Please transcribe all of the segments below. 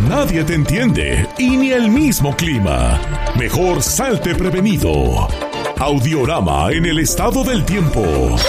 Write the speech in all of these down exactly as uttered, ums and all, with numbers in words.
nadie te entiende y ni el mismo clima. Mejor salte prevenido. Audiorama en el estado del tiempo.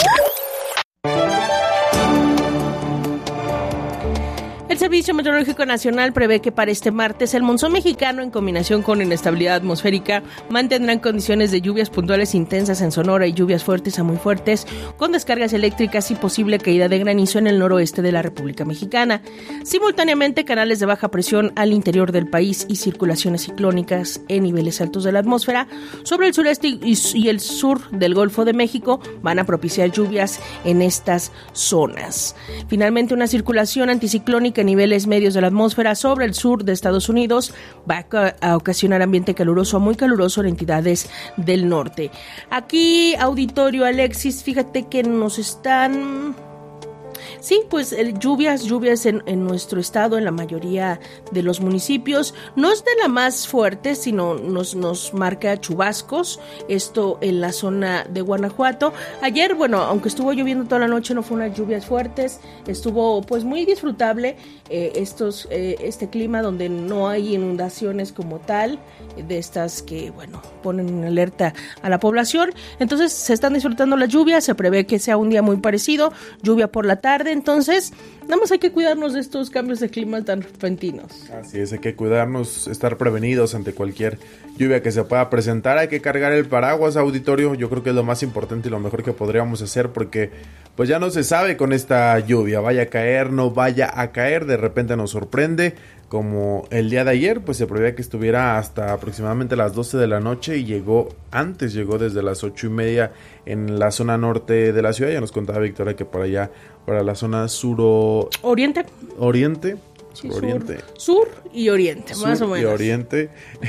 El Servicio Meteorológico Nacional prevé que para este martes el monzón mexicano, en combinación con inestabilidad atmosférica, mantendrán condiciones de lluvias puntuales intensas en Sonora y lluvias fuertes a muy fuertes, con descargas eléctricas y posible caída de granizo en el noroeste de la República Mexicana. Simultáneamente, canales de baja presión al interior del país y circulaciones ciclónicas en niveles altos de la atmósfera sobre el sureste y, y el sur del Golfo de México van a propiciar lluvias en estas zonas. Finalmente, una circulación anticiclónica en niveles medios de la atmósfera sobre el sur de Estados Unidos va a ocasionar ambiente caluroso a muy caluroso en entidades del norte. Aquí, auditorio Alexis, fíjate que nos están... Sí, pues eh, lluvias, lluvias en, en nuestro estado, en la mayoría de los municipios. No es de la más fuerte, sino nos, nos marca chubascos, esto en la zona de Guanajuato. Ayer, bueno, aunque estuvo lloviendo toda la noche, no fue unas lluvias fuertes, estuvo pues muy disfrutable eh, estos, eh, este clima donde no hay inundaciones como tal, de estas que, bueno, ponen en alerta a la población. Entonces se están disfrutando las lluvias, se prevé que sea un día muy parecido, lluvia por la tarde. Entonces, nada más hay que cuidarnos de estos cambios de clima tan repentinos. Así es, hay que cuidarnos, estar prevenidos ante cualquier lluvia que se pueda presentar. Hay que cargar el paraguas, auditorio. Yo creo que es lo más importante y lo mejor que podríamos hacer, porque pues ya no se sabe con esta lluvia. Vaya a caer, no vaya a caer, de repente nos sorprende. Como el día de ayer, pues se preveía que estuviera hasta aproximadamente las doce de la noche y llegó antes, llegó desde las ocho y media en la zona norte de la ciudad. Ya nos contaba Victoria que por allá, para la zona suro... Oriente. Oriente. Sí, sur, oriente. Sur, sur y oriente, sur más o menos. Y oriente.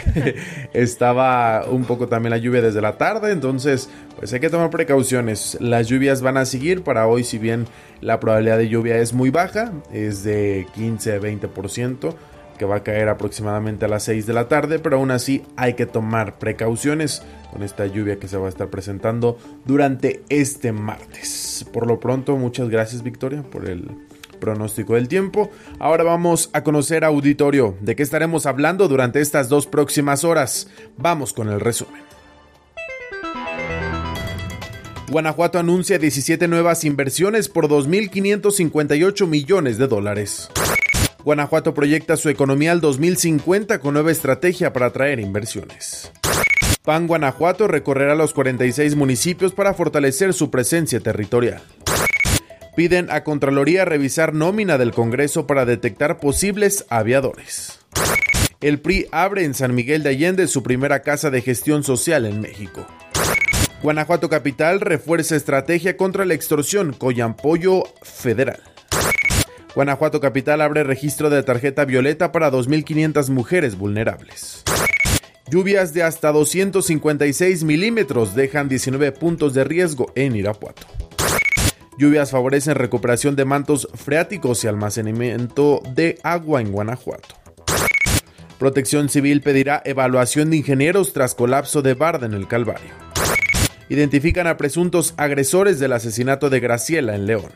Estaba un poco también la lluvia desde la tarde, entonces pues hay que tomar precauciones. Las lluvias van a seguir para hoy, si bien la probabilidad de lluvia es muy baja, es de quince a veinte por ciento, que va a caer aproximadamente a las seis de la tarde, pero aún así hay que tomar precauciones con esta lluvia que se va a estar presentando durante este martes. Por lo pronto, muchas gracias, Victoria, por el pronóstico del tiempo. Ahora vamos a conocer, auditorio, de qué estaremos hablando durante estas dos próximas horas. Vamos con el resumen. Guanajuato anuncia diecisiete nuevas inversiones por dos mil quinientos cincuenta y ocho millones de dólares. Guanajuato proyecta su economía al dos mil cincuenta con nueva estrategia para atraer inversiones. P A N Guanajuato recorrerá los cuarenta y seis municipios para fortalecer su presencia territorial. Piden a Contraloría revisar nómina del Congreso para detectar posibles aviadores. El P R I abre en San Miguel de Allende su primera casa de gestión social en México. Guanajuato Capital refuerza estrategia contra la extorsión con apoyo federal. Guanajuato Capital abre registro de tarjeta violeta para dos mil quinientas mujeres vulnerables. Lluvias de hasta doscientos cincuenta y seis milímetros dejan diecinueve puntos de riesgo en Irapuato. Lluvias favorecen recuperación de mantos freáticos y almacenamiento de agua en Guanajuato. Protección Civil pedirá evaluación de ingenieros tras colapso de barda en el Calvario. Identifican a presuntos agresores del asesinato de Graciela en León.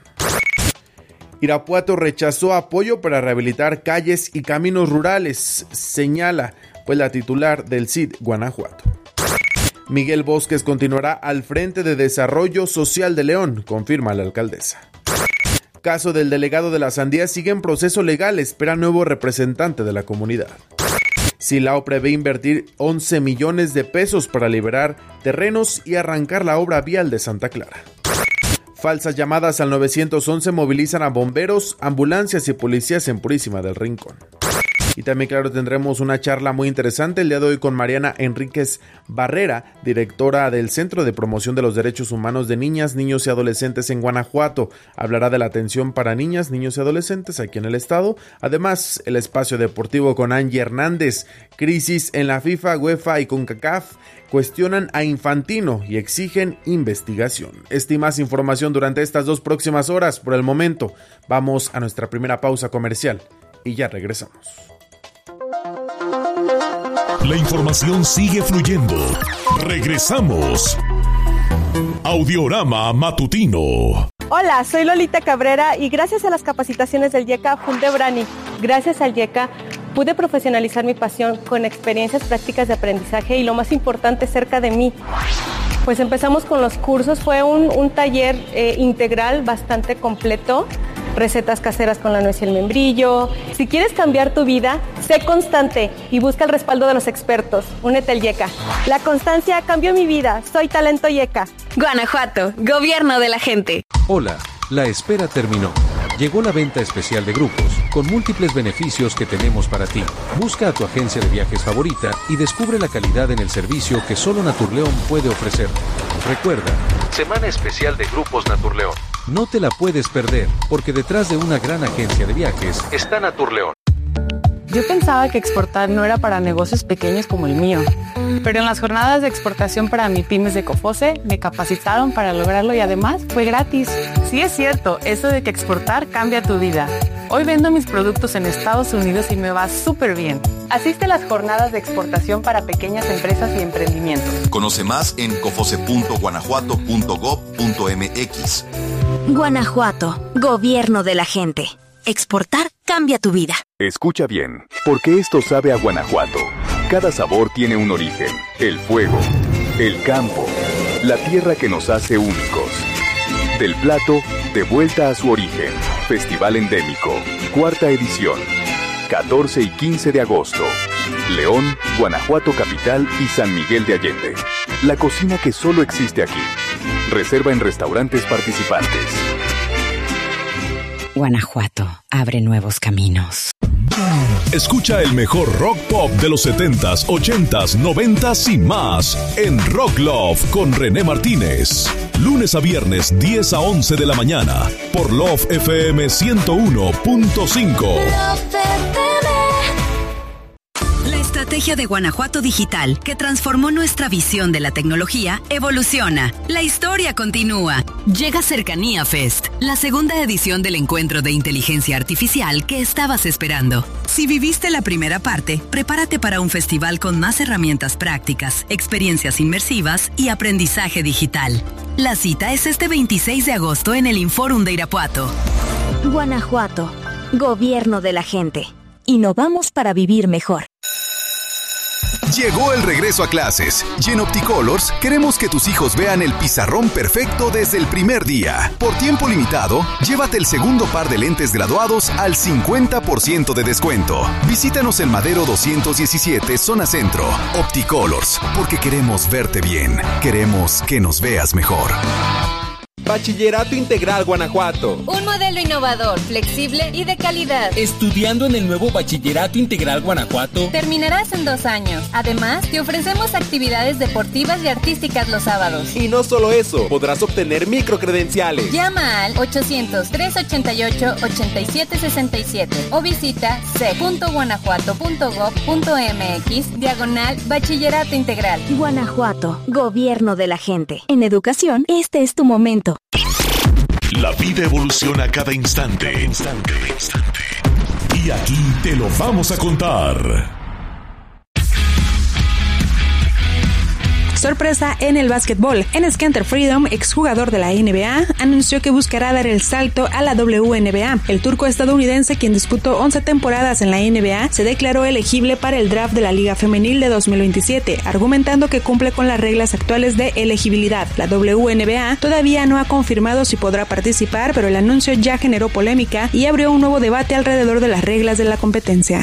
Irapuato rechazó apoyo para rehabilitar calles y caminos rurales, señala pues la titular del C I D Guanajuato. Miguel Bosques continuará al frente de Desarrollo Social de León, confirma la alcaldesa. Caso del delegado de la Sandía sigue en proceso legal, espera nuevo representante de la comunidad. Silao prevé invertir once millones de pesos para liberar terrenos y arrancar la obra vial de Santa Clara. Falsas llamadas al nueve once movilizan a bomberos, ambulancias y policías en Purísima del Rincón. Y también, claro, tendremos una charla muy interesante el día de hoy con Mariana Enríquez Barrera, directora del Centro de Promoción de los Derechos Humanos de Niñas, Niños y Adolescentes en Guanajuato. Hablará de la atención para niñas, niños y adolescentes aquí en el estado. Además, el espacio deportivo con Angie Hernández. Crisis en la FIFA, UEFA y CONCACAF cuestionan a Infantino y exigen investigación. Esta y más información durante estas dos próximas horas. Por el momento, vamos a nuestra primera pausa comercial y ya regresamos. La información sigue fluyendo. Regresamos. Audiorama Matutino. Hola, soy Lolita Cabrera y gracias a las capacitaciones del IECA Fundebrani, gracias al IECA, Pude profesionalizar mi pasión con experiencias prácticas de aprendizaje y lo más importante, cerca de mí. Pues empezamos con los cursos, fue un, un taller eh, integral bastante completo, recetas caseras con la nuez y el membrillo. Si quieres cambiar tu vida, sé constante y busca el respaldo de los expertos. Únete al YECA. La constancia cambió mi vida, soy Talento YECA. Guanajuato, gobierno de la gente. Hola, la espera terminó. Llegó la venta especial de grupos, con múltiples beneficios que tenemos para ti. Busca a tu agencia de viajes favorita y descubre la calidad en el servicio que solo Naturleón puede ofrecer. Recuerda, Semana Especial de Grupos Naturleón. No te la puedes perder, porque detrás de una gran agencia de viajes está Naturleón. Yo pensaba que exportar no era para negocios pequeños como el mío, pero en las jornadas de exportación para MIPYMES de COFOCE me capacitaron para lograrlo y además fue gratis. Sí es cierto, eso de que exportar cambia tu vida. Hoy vendo mis productos en Estados Unidos y me va súper bien. Asiste a las jornadas de exportación para pequeñas empresas y emprendimientos. Conoce más en cofoce punto guanajuato punto gob punto mx. Guanajuato, gobierno de la gente. Exportar cambia tu vida. Escucha bien, porque esto sabe a Guanajuato. Cada sabor tiene un origen. El fuego, el campo, la tierra que nos hace únicos. Del plato, de vuelta a su origen. Festival Endémico, cuarta edición. catorce y quince de agosto. León, Guanajuato Capital y San Miguel de Allende. La cocina que solo existe aquí. Reserva en restaurantes participantes. Guanajuato, abre nuevos caminos. Escucha el mejor rock pop de los setentas, ochentas, noventas y más en Rock Love con René Martínez. Lunes a viernes, diez a once de la mañana por Love F M ciento uno punto cinco. La estrategia de Guanajuato Digital, que transformó nuestra visión de la tecnología, evoluciona. La historia continúa. Llega Cercanía Fest, la segunda edición del encuentro de inteligencia artificial que estabas esperando. Si viviste la primera parte, prepárate para un festival con más herramientas prácticas, experiencias inmersivas y aprendizaje digital. La cita es este veintiséis de agosto en el Inforum de Irapuato. Guanajuato, gobierno de la gente. Innovamos para vivir mejor. Llegó el regreso a clases y en Opticolors queremos que tus hijos vean el pizarrón perfecto desde el primer día. Por tiempo limitado, llévate el segundo par de lentes graduados al cincuenta por ciento de descuento. Visítanos en Madero doscientos diecisiete, zona centro. Opticolors, porque queremos verte bien. Queremos que nos veas mejor. Bachillerato Integral Guanajuato. Un modelo innovador, flexible y de calidad. Estudiando en el nuevo Bachillerato Integral Guanajuato, terminarás en dos años. Además, te ofrecemos actividades deportivas y artísticas los sábados. Y no solo eso, podrás obtener microcredenciales. Llama al ochocientos, trescientos ochenta y ocho, ochenta y siete sesenta y siete o visita c punto guanajuato punto gob punto mx diagonal Bachillerato Integral. Guanajuato, gobierno de la gente. En educación, este es tu momento. La vida evoluciona cada instante, instante, instante. Y aquí te lo vamos a contar. Sorpresa en el básquetbol. Enes Kanter Freedom, exjugador de la N B A, anunció que buscará dar el salto a la W N B A. El turco estadounidense, quien disputó once temporadas en la N B A, se declaró elegible para el draft de la Liga Femenil de dos mil veintisiete, argumentando que cumple con las reglas actuales de elegibilidad. La W N B A todavía no ha confirmado si podrá participar, pero el anuncio ya generó polémica y abrió un nuevo debate alrededor de las reglas de la competencia.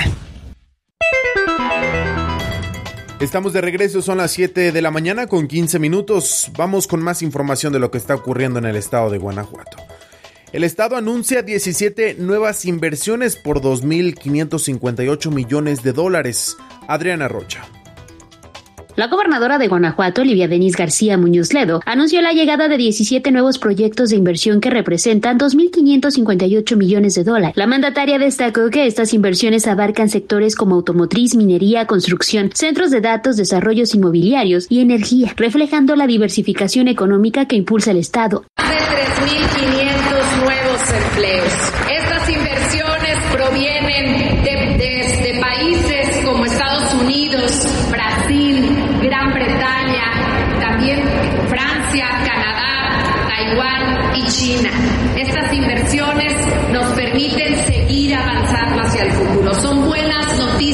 Estamos de regreso, son las siete de la mañana con quince minutos. Vamos con más información de lo que está ocurriendo en el estado de Guanajuato. El estado anuncia diecisiete nuevas inversiones por dos mil quinientos cincuenta y ocho millones de dólares. Adriana Rocha. La gobernadora de Guanajuato, Olivia Denis García Muñoz Ledo, anunció la llegada de diecisiete nuevos proyectos de inversión que representan dos mil quinientos cincuenta y ocho millones de dólares. La mandataria destacó que estas inversiones abarcan sectores como automotriz, minería, construcción, centros de datos, desarrollos inmobiliarios y energía, reflejando la diversificación económica que impulsa el Estado. De tres mil quinientos nuevos empleos. Estas inversiones provienen de, de, de países como Estados Unidos, Brasil, Gran Bretaña, también Francia, Canadá, Taiwán y China. Estas inversiones nos permiten seguir avanzando hacia el futuro. Son buenas noticias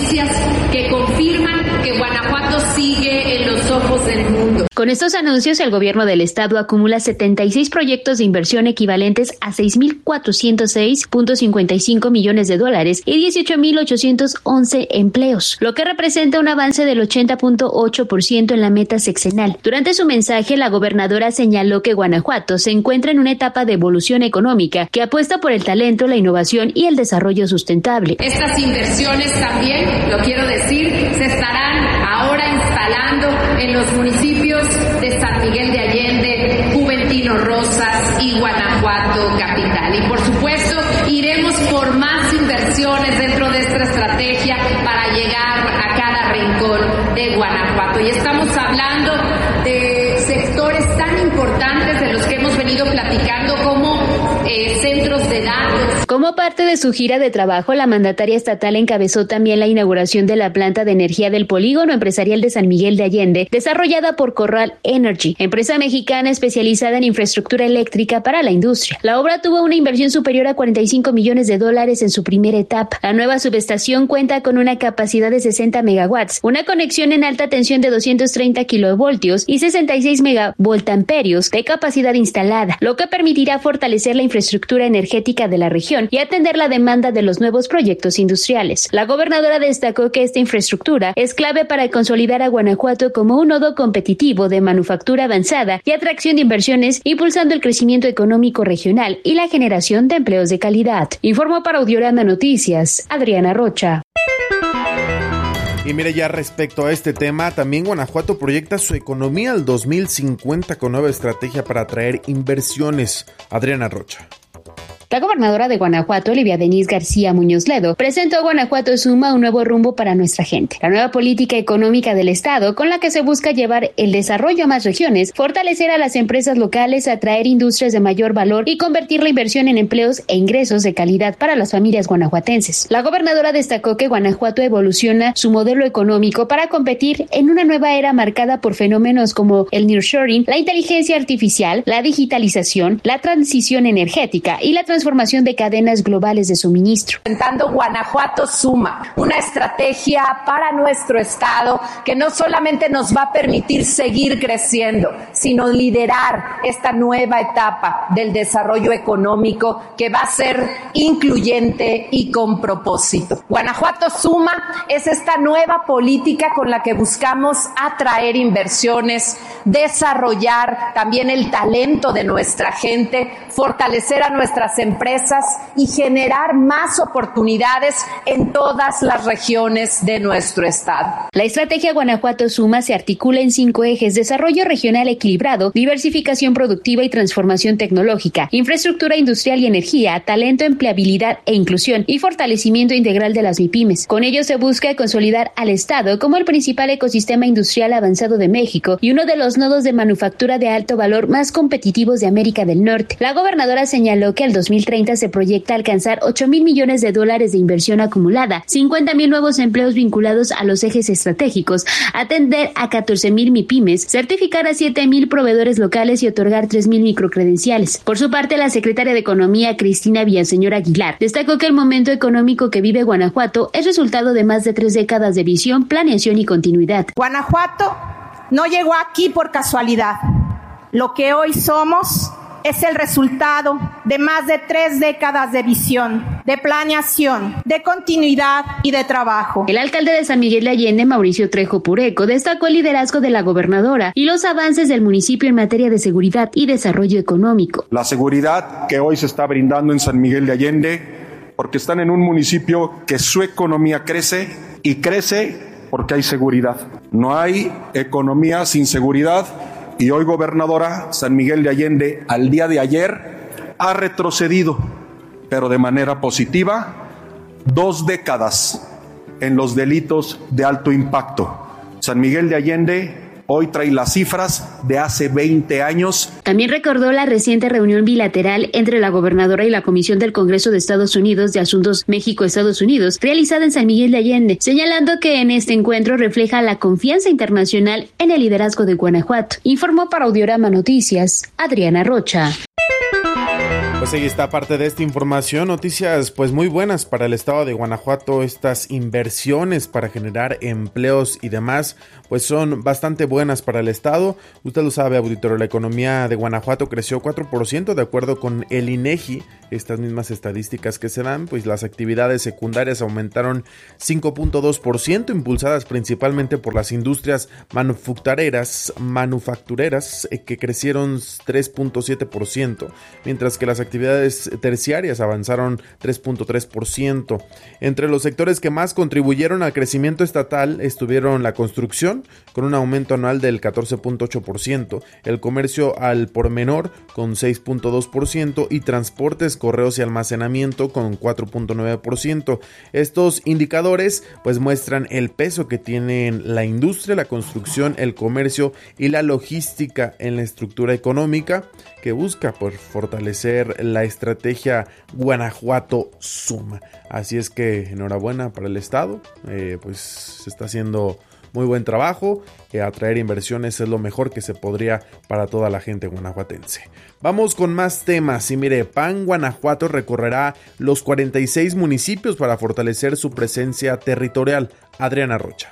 del mundo. Con estos anuncios, el gobierno del estado acumula setenta y seis proyectos de inversión equivalentes a seis mil cuatrocientos seis punto cincuenta y cinco millones de dólares y dieciocho mil ochocientos once empleos, lo que representa un avance del ochenta punto ocho por ciento en la meta sexenal. Durante su mensaje, la gobernadora señaló que Guanajuato se encuentra en una etapa de evolución económica que apuesta por el talento, la innovación y el desarrollo sustentable. Estas inversiones también, lo quiero decir, se estarán ahora instalando en los municipios de San Miguel de Allende, Juventino Rosas y Guanajuato capital. Y por supuesto, iremos por más inversiones dentro de esta estrategia para llegar a cada rincón de Guanajuato. Y estamos hablando de sectores tan importantes de los que hemos venido platicando como eh, centros de datos. Como parte de su gira de trabajo, la mandataria estatal encabezó también la inauguración de la planta de energía del Polígono Empresarial de San Miguel de Allende, desarrollada por Corral Energy, empresa mexicana especializada en infraestructura eléctrica para la industria. La obra tuvo una inversión superior a cuarenta y cinco millones de dólares en su primera etapa. La nueva subestación cuenta con una capacidad de sesenta megawatts, una conexión en alta tensión de doscientos treinta kilovoltios y sesenta y seis megavoltamperios de capacidad instalada, lo que permitirá fortalecer la infraestructura energética de la región y atender la demanda de los nuevos proyectos industriales. La gobernadora destacó que esta infraestructura es clave para consolidar a Guanajuato como un nodo competitivo de manufactura avanzada y atracción de inversiones, impulsando el crecimiento económico regional y la generación de empleos de calidad. Informó para Audiorama Noticias, Adriana Rocha. Y mire, ya respecto a este tema, también Guanajuato proyecta su economía al dos mil cincuenta con nueva estrategia para atraer inversiones. Adriana Rocha. La gobernadora de Guanajuato, Olivia Denise García Muñoz Ledo, presentó Guanajuato Suma, un nuevo rumbo para nuestra gente. La nueva política económica del Estado, con la que se busca llevar el desarrollo a más regiones, fortalecer a las empresas locales, atraer industrias de mayor valor y convertir la inversión en empleos e ingresos de calidad para las familias guanajuatenses. La gobernadora destacó que Guanajuato evoluciona su modelo económico para competir en una nueva era marcada por fenómenos como el nearshoring, la inteligencia artificial, la digitalización, la transición energética y la transformación transformación de cadenas globales de suministro. Presentando Guanajuato Suma, una estrategia para nuestro estado que no solamente nos va a permitir seguir creciendo, sino liderar esta nueva etapa del desarrollo económico que va a ser incluyente y con propósito. Guanajuato Suma es esta nueva política con la que buscamos atraer inversiones, desarrollar también el talento de nuestra gente, fortalecer a nuestras empresas empresas y generar más oportunidades en todas las regiones de nuestro estado. La estrategia Guanajuato Suma se articula en cinco ejes: desarrollo regional equilibrado, diversificación productiva y transformación tecnológica, infraestructura industrial y energía, talento, empleabilidad e inclusión y fortalecimiento integral de las MIPYMES. Con ello se busca consolidar al estado como el principal ecosistema industrial avanzado de México y uno de los nodos de manufactura de alto valor más competitivos de América del Norte. La gobernadora señaló que al dos mil treinta se proyecta alcanzar ocho mil millones de dólares de inversión acumulada, cincuenta mil nuevos empleos vinculados a los ejes estratégicos, atender a catorce mil MIPYMES, certificar a siete mil proveedores locales y otorgar tres mil microcredenciales. Por su parte, la secretaria de Economía, Cristina Villaseñor Aguilar, destacó que el momento económico que vive Guanajuato es resultado de más de tres décadas de visión, planeación y continuidad. Guanajuato no llegó aquí por casualidad. Lo que hoy somos es el resultado de más de tres décadas de visión, de planeación, de continuidad y de trabajo. El alcalde de San Miguel de Allende, Mauricio Trejo Pureco, destacó el liderazgo de la gobernadora y los avances del municipio en materia de seguridad y desarrollo económico. La seguridad que hoy se está brindando en San Miguel de Allende, porque están en un municipio que su economía crece y crece porque hay seguridad. No hay economía sin seguridad. Y hoy, gobernadora, San Miguel de Allende, al día de ayer, ha retrocedido, pero de manera positiva, dos décadas en los delitos de alto impacto. San Miguel de Allende hoy trae las cifras de hace veinte años. También recordó la reciente reunión bilateral entre la gobernadora y la Comisión del Congreso de Estados Unidos de Asuntos México-Estados Unidos, realizada en San Miguel de Allende, señalando que en este encuentro refleja la confianza internacional en el liderazgo de Guanajuato. Informó para Audiorama Noticias, Adriana Rocha. Pues ahí está parte de esta información, noticias pues muy buenas para el estado de Guanajuato. Estas inversiones para generar empleos y demás pues son bastante buenas para el estado. Usted lo sabe, auditorio, la economía de Guanajuato creció cuatro por ciento de acuerdo con el INEGI. Estas mismas estadísticas que se dan, pues las actividades secundarias aumentaron cinco punto dos por ciento, impulsadas principalmente por las industrias manufactureras, manufactureras eh, que crecieron tres punto siete por ciento, mientras que las actividades terciarias avanzaron tres punto tres por ciento. Entre los sectores que más contribuyeron al crecimiento estatal estuvieron la construcción, con un aumento anual del catorce punto ocho por ciento, el comercio al por menor con seis punto dos por ciento y transportes, correos y almacenamiento con cuatro punto nueve por ciento. Estos indicadores pues muestran el peso que tienen la industria, la construcción, el comercio y la logística en la estructura económica que busca por fortalecer la estrategia Guanajuato Suma. Así es que enhorabuena para el estado, eh, pues se está haciendo muy buen trabajo, eh, atraer inversiones es lo mejor que se podría para toda la gente guanajuatense. Vamos con más temas y mire, P A N Guanajuato recorrerá los cuarenta y seis municipios para fortalecer su presencia territorial. Adriana Rocha.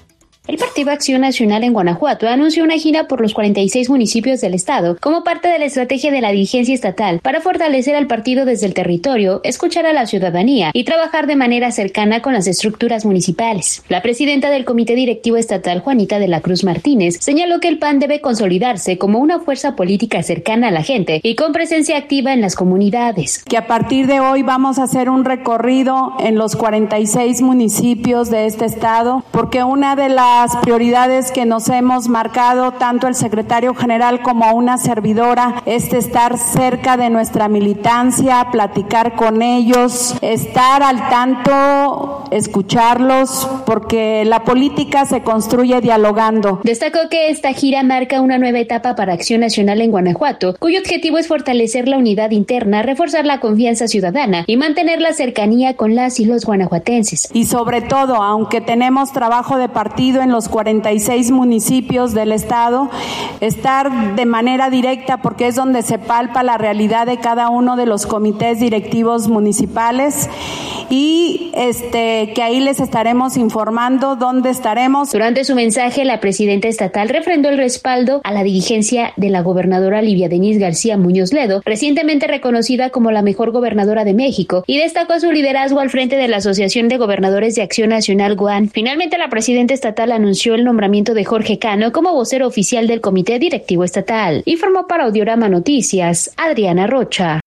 El Partido Acción Nacional en Guanajuato anunció una gira por los cuarenta y seis municipios del estado como parte de la estrategia de la dirigencia estatal para fortalecer al partido desde el territorio, escuchar a la ciudadanía y trabajar de manera cercana con las estructuras municipales. La presidenta del Comité Directivo Estatal, Juanita de la Cruz Martínez, señaló que el P A N debe consolidarse como una fuerza política cercana a la gente y con presencia activa en las comunidades. Que a partir de hoy vamos a hacer un recorrido en los cuarenta y seis municipios de este estado, porque una de las Las prioridades que nos hemos marcado tanto el secretario general como una servidora es estar cerca de nuestra militancia, platicar con ellos, estar al tanto, escucharlos, porque la política se construye dialogando. Destacó que esta gira marca una nueva etapa para Acción Nacional en Guanajuato, cuyo objetivo es fortalecer la unidad interna, reforzar la confianza ciudadana y mantener la cercanía con las y los guanajuatenses. Y sobre todo, aunque tenemos trabajo de partido en los cuarenta y seis municipios del estado, estar de manera directa porque es donde se palpa la realidad de cada uno de los comités directivos municipales y este que ahí les estaremos informando dónde estaremos. Durante su mensaje, la presidenta estatal refrendó el respaldo a la dirigencia de la gobernadora Livia Denís García Muñoz Ledo, recientemente reconocida como la mejor gobernadora de México, y destacó su liderazgo al frente de la Asociación de Gobernadores de Acción Nacional GUAN. Finalmente, la presidenta estatal anunció el nombramiento de Jorge Cano como vocero oficial del Comité Directivo Estatal. Informó para Audiorama Noticias, Adriana Rocha.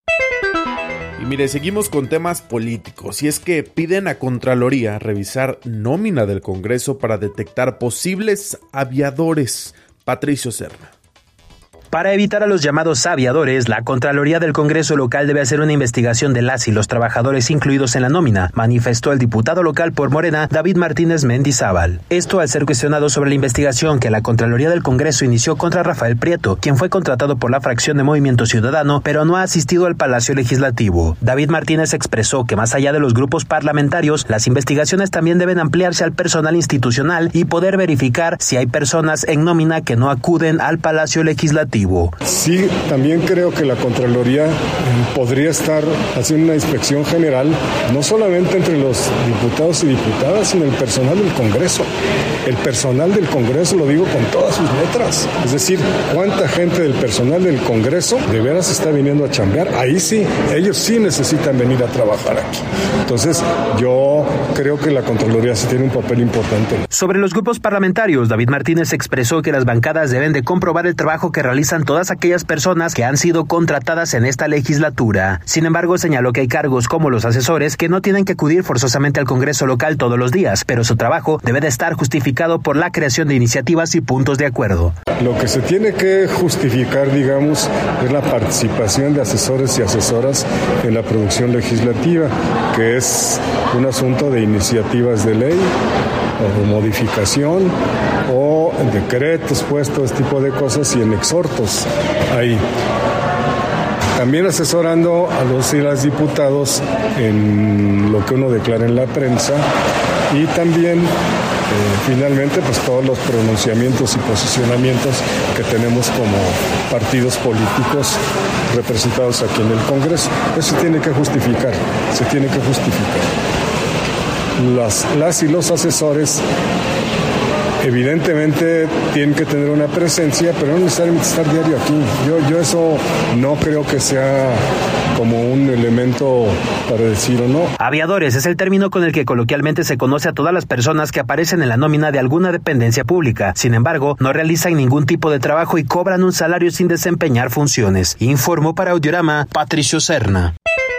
Y mire, seguimos con temas políticos, y es que piden a Contraloría revisar nómina del Congreso para detectar posibles aviadores. Patricio Serna. Para evitar a los llamados aviadores, la Contraloría del Congreso local debe hacer una investigación de las y los trabajadores incluidos en la nómina, manifestó el diputado local por Morena, David Martínez Mendizábal. Esto al ser cuestionado sobre la investigación que la Contraloría del Congreso inició contra Rafael Prieto, quien fue contratado por la fracción de Movimiento Ciudadano, pero no ha asistido al Palacio Legislativo. David Martínez expresó que más allá de los grupos parlamentarios, las investigaciones también deben ampliarse al personal institucional y poder verificar si hay personas en nómina que no acuden al Palacio Legislativo. Sí, también creo que la Contraloría podría estar haciendo una inspección general, no solamente entre los diputados y diputadas, sino el personal del Congreso. El personal del Congreso, lo digo con todas sus letras. Es decir, cuánta gente del personal del Congreso de veras está viniendo a chambear. Ahí sí, ellos sí necesitan venir a trabajar aquí. Entonces, yo creo que la Contraloría sí tiene un papel importante. Sobre los grupos parlamentarios, David Martínez expresó que las bancadas deben de comprobar el trabajo que realizan todas aquellas personas que han sido contratadas en esta legislatura. Sin embargo, señaló que hay cargos como los asesores que no tienen que acudir forzosamente al Congreso local todos los días, pero su trabajo debe de estar justificado por la creación de iniciativas y puntos de acuerdo. Lo que se tiene que justificar, digamos, es la participación de asesores y asesoras en la producción legislativa, que es un asunto de iniciativas de ley o de modificación o en decretos, pues todo este tipo de cosas y en exhortos ahí. También asesorando a los y las diputados en lo que uno declara en la prensa y también finalmente pues todos los pronunciamientos y posicionamientos que tenemos como partidos políticos representados aquí en el Congreso. Eso se tiene que justificar, se tiene que justificar. Las, las y los asesores evidentemente tienen que tener una presencia, pero no necesariamente estar diario aquí. Yo, yo eso no creo que sea como un elemento para decir o no. Aviadores es el término con el que coloquialmente se conoce a todas las personas que aparecen en la nómina de alguna dependencia pública. Sin embargo, no realizan ningún tipo de trabajo y cobran un salario sin desempeñar funciones. Informó para Audiorama, Patricio Serna.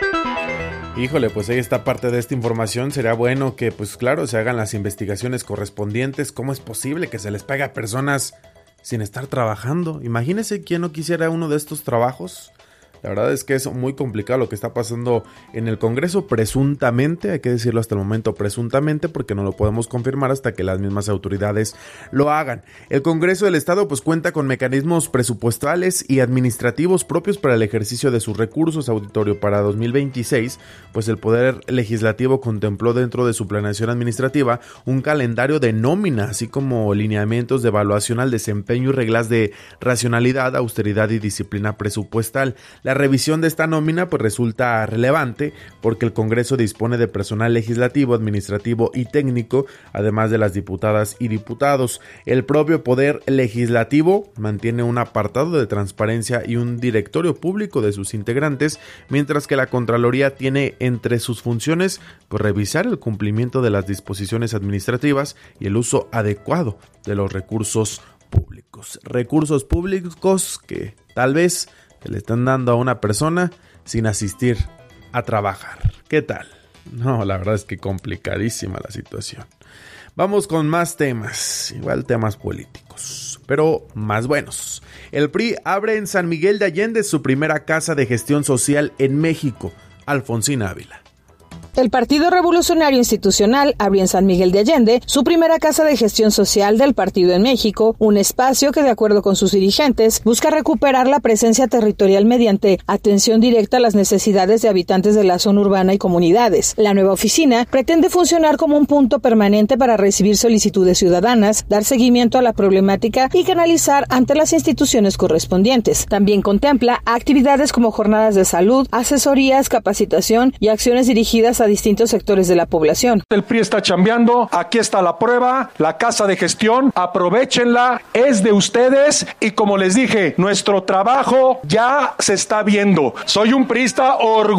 Híjole, pues ahí está parte de esta información. Sería bueno que, pues claro, se hagan las investigaciones correspondientes. ¿Cómo es posible que se les pague a personas sin estar trabajando? Imagínense quién no quisiera uno de estos trabajos. La verdad es que es muy complicado lo que está pasando en el Congreso, presuntamente, hay que decirlo hasta el momento presuntamente, porque no lo podemos confirmar hasta que las mismas autoridades lo hagan. El Congreso del Estado pues cuenta con mecanismos presupuestales y administrativos propios para el ejercicio de sus recursos. Auditorio, para dos mil veintiséis, pues el Poder Legislativo contempló dentro de su planeación administrativa un calendario de nómina, así como lineamientos de evaluación al desempeño y reglas de racionalidad, austeridad y disciplina presupuestal. La revisión de esta nómina pues resulta relevante porque el Congreso dispone de personal legislativo, administrativo y técnico, además de las diputadas y diputados. El propio Poder Legislativo mantiene un apartado de transparencia y un directorio público de sus integrantes, mientras que la Contraloría tiene entre sus funciones pues revisar el cumplimiento de las disposiciones administrativas y el uso adecuado de los recursos públicos. Recursos públicos que tal vez que le están dando a una persona sin asistir a trabajar. ¿Qué tal? No, la verdad es que complicadísima la situación. Vamos con más temas, igual temas políticos, pero más buenos. El P R I abre en San Miguel de Allende su primera casa de gestión social en México. Alfonsina Ávila. El Partido Revolucionario Institucional abrió en San Miguel de Allende su primera casa de gestión social del partido en México, un espacio que, de acuerdo con sus dirigentes, busca recuperar la presencia territorial mediante atención directa a las necesidades de habitantes de la zona urbana y comunidades. La nueva oficina pretende funcionar como un punto permanente para recibir solicitudes ciudadanas, dar seguimiento a la problemática y canalizar ante las instituciones correspondientes. También contempla actividades como jornadas de salud, asesorías, capacitación y acciones dirigidas a distintos sectores de la población. El P R I está chambeando, aquí está la prueba, la casa de gestión, aprovéchenla, es de ustedes y como les dije, nuestro trabajo ya se está viendo. Soy un priista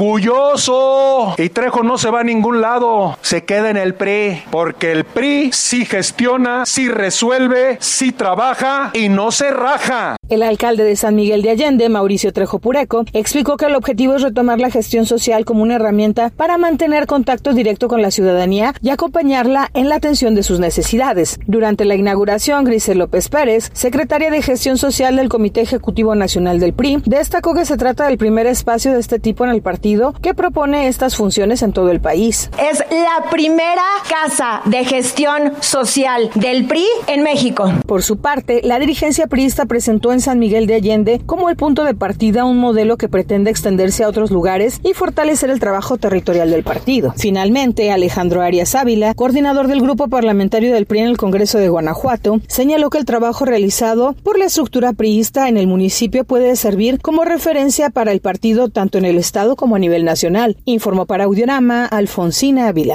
orgulloso y Trejo no se va a ningún lado, se queda en el P R I, porque el P R I sí gestiona, sí resuelve, sí trabaja y no se raja. El alcalde de San Miguel de Allende, Mauricio Trejo Pureco, explicó que el objetivo es retomar la gestión social como una herramienta para mantener contacto directo con la ciudadanía y acompañarla en la atención de sus necesidades. Durante la inauguración, Grisel López Pérez, secretaria de Gestión Social del Comité Ejecutivo Nacional del P R I, destacó que se trata del primer espacio de este tipo en el partido que propone estas funciones en todo el país. Es la primera casa de gestión social del P R I en México. Por su parte, la dirigencia priista presentó en San Miguel de Allende como el punto de partida un modelo que pretende extenderse a otros lugares y fortalecer el trabajo territorial del partido. Finalmente, Alejandro Arias Ávila, coordinador del grupo parlamentario del P R I en el Congreso de Guanajuato, señaló que el trabajo realizado por la estructura priista en el municipio puede servir como referencia para el partido tanto en el estado como a nivel nacional. Informó para Audiorama, Alfonsina Ávila.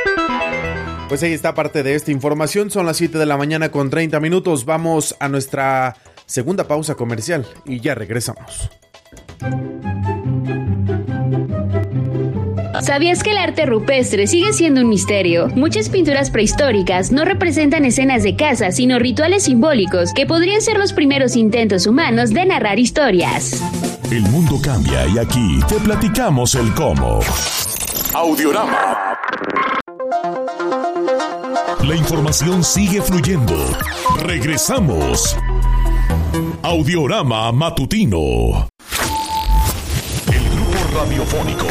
Pues ahí está parte de esta información. Son las siete de la mañana con treinta minutos. Vamos a nuestra segunda pausa comercial y ya regresamos. ¿Sabías que el arte rupestre sigue siendo un misterio? Muchas pinturas prehistóricas no representan escenas de caza, sino rituales simbólicos que podrían ser los primeros intentos humanos de narrar historias. El mundo cambia y aquí te platicamos el cómo. Audiorama. La información sigue fluyendo. Regresamos. Audiorama Matutino. El grupo radiofónico.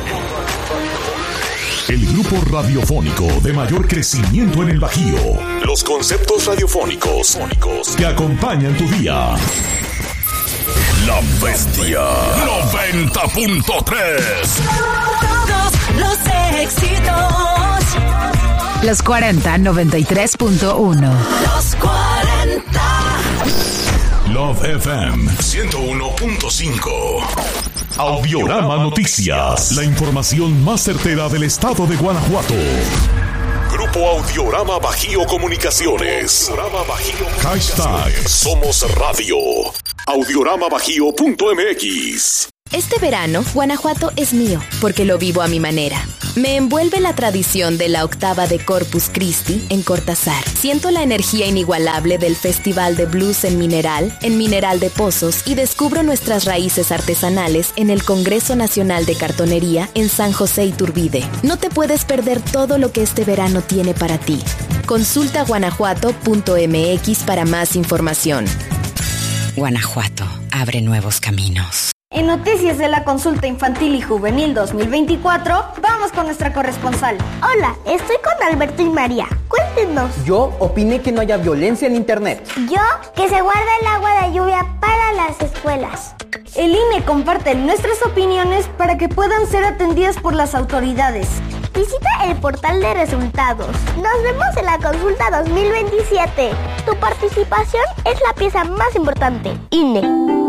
El grupo radiofónico de mayor crecimiento en el Bajío. Los conceptos radiofónicos que acompañan tu día. La Bestia noventa punto tres. Todos los éxitos. Los cuarenta noventa y tres punto uno. Los cuarenta. Love F M ciento uno punto cinco. Audiorama Noticias. La información más certera del estado de Guanajuato. Grupo Audiorama Bajío Comunicaciones. Audiorama Bajío. Hashtag Somos Radio. audiorama bajío punto m x. Este verano, Guanajuato es mío, porque lo vivo a mi manera. Me envuelve la tradición de la octava de Corpus Christi en Cortázar. Siento la energía inigualable del Festival de Blues en Mineral, en Mineral de Pozos, y descubro nuestras raíces artesanales en el Congreso Nacional de Cartonería en San José Iturbide. No te puedes perder todo lo que este verano tiene para ti. Consulta guanajuato punto m x para más información. Guanajuato abre nuevos caminos. En Noticias de la Consulta Infantil y Juvenil dos mil veinticuatro, vamos con nuestra corresponsal. Hola, estoy con Alberto y María. Cuéntenos. Yo opiné que no haya violencia en internet. Yo, que se guarda el agua de lluvia para las escuelas. El I N E comparte nuestras opiniones para que puedan ser atendidas por las autoridades. Visita el portal de resultados. Nos vemos en la consulta dos mil veintisiete. Tu participación es la pieza más importante. I N E.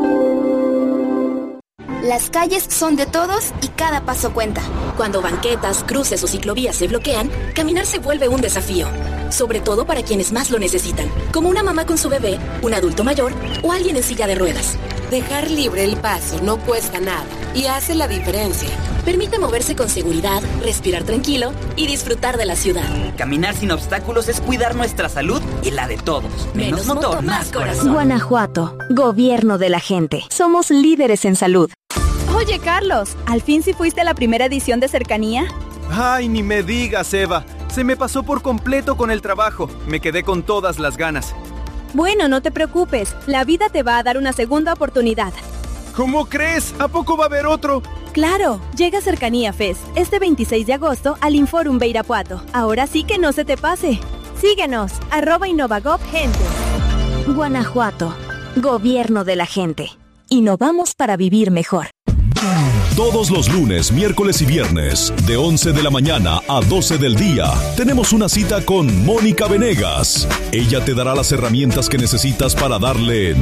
Las calles son de todos y cada paso cuenta. Cuando banquetas, cruces o ciclovías se bloquean, caminar se vuelve un desafío. Sobre todo para quienes más lo necesitan, como una mamá con su bebé, un adulto mayor o alguien en silla de ruedas. Dejar libre el paso no cuesta nada y hace la diferencia. Permite moverse con seguridad, respirar tranquilo y disfrutar de la ciudad. Caminar sin obstáculos es cuidar nuestra salud y la de todos. Menos, Menos motor, motor, más corazón. Guanajuato, gobierno de la gente. Somos líderes en salud. Oye, Carlos, ¿al fin sí fuiste a la primera edición de Cercanía? Ay, ni me digas, Eva. Se me pasó por completo con el trabajo. Me quedé con todas las ganas. Bueno, no te preocupes. La vida te va a dar una segunda oportunidad. ¿Cómo crees? ¿A poco va a haber otro? Claro, llega Cercanía Fest este veintiséis de agosto al Inforum de Irapuato. Ahora sí que no se te pase. Síguenos, arroba Innovagov Gente. Guanajuato, gobierno de la gente. Innovamos para vivir mejor. Todos los lunes, miércoles y viernes, de once de la mañana a doce del día, tenemos una cita con Mónica Venegas. Ella te dará las herramientas que necesitas para darle